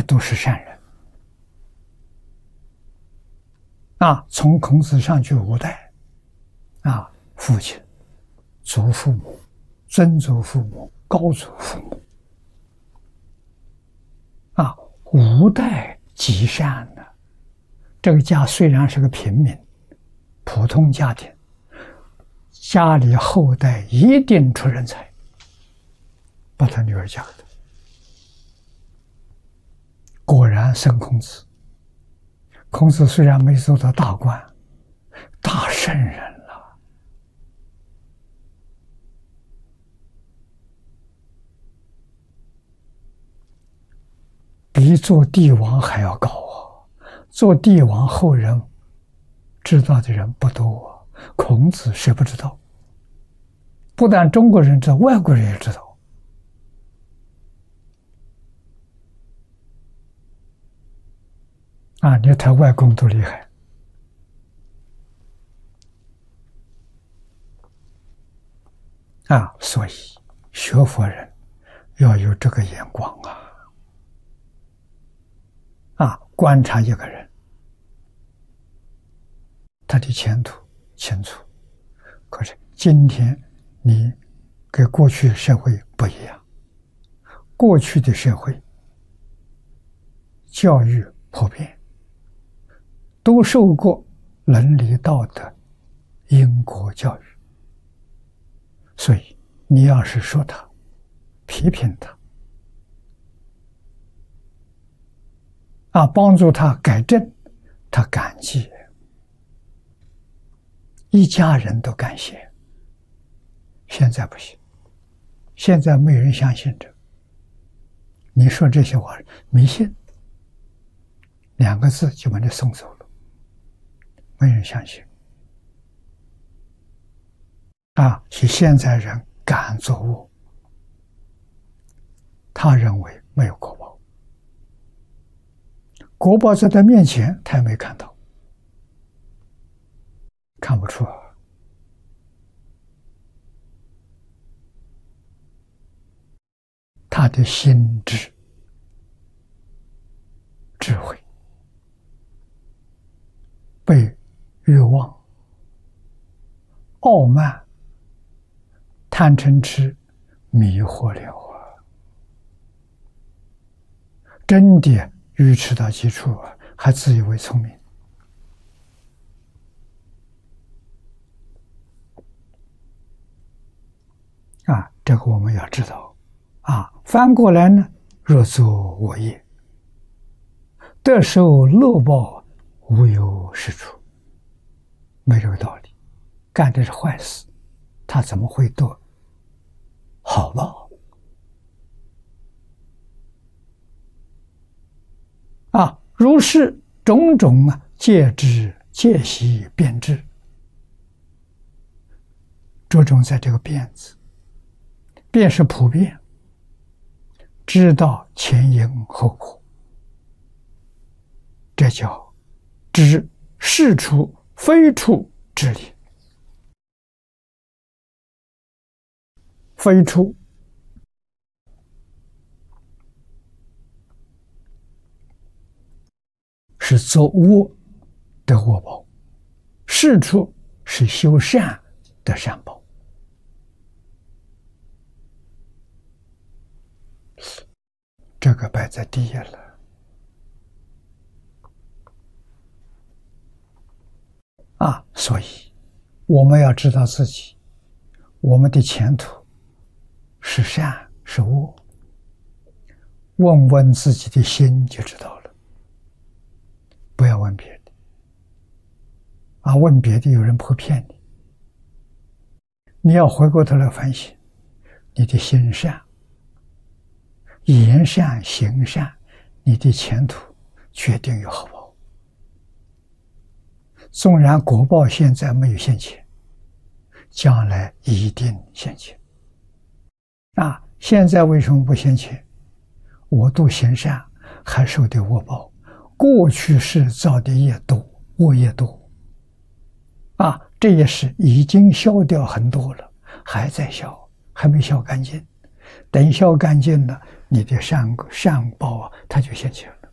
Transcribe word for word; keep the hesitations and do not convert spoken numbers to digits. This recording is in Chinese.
都是善人啊。从孔子上去五代啊，父亲、祖父母、曾祖父母、高祖父母啊，五代积善呢。这个家虽然是个平民、普通家庭，家里后代一定出人才，把他女儿嫁给他。果然生孔子。孔子虽然没做到大官、大圣人了，比做帝王还要高啊！做帝王后人知道的人不多啊，孔子谁不知道？不但中国人知道，外国人也知道。啊，你他外公多厉害！啊，所以学佛人要有这个眼光啊！啊，观察一个人，他的前途清楚。可是今天你跟过去社会不一样，过去的社会教育普遍，都受过伦理道德、因果教育，所以你要是说他、批评他，啊，帮助他改正，他感激，一家人都感谢。现在不行，现在没人相信这。你说这些话迷信，两个字就把你送走了，没人相信。啊，是现在人敢作恶，他认为没有果报。果报在他面前，他也没看到，看不出啊。他的心智、智慧被欲望、傲慢、贪嗔痴迷惑了啊！真的愚痴到极处啊，还自以为聪明啊！这个我们要知道啊。翻过来呢，若作恶业，得受乐报，无有是处。没这个道理，干的是坏事，他怎么会得好报啊？如是种种啊，戒知、戒习、辩知，着重在这个辩字，辩是普遍，知道前因后果，这叫知是处非处之理。非处是作恶的恶报，是处是修善的善报。这个摆在第一了啊！所以我们要知道自己，我们的前途是善是恶，问问自己的心就知道了，不要问别的啊！问别的有人会骗你，你要回过头来反省，你的心善，言善行善，你的前途决定有好报。纵然果报现在没有现前，将来一定现前啊！现在为什么不现前？我都行善，还受的恶报。过去世造的业多，恶业多啊！这也是已经消掉很多了，还在消，还没消干净。等消干净了， 你的善善报啊，它就现前了。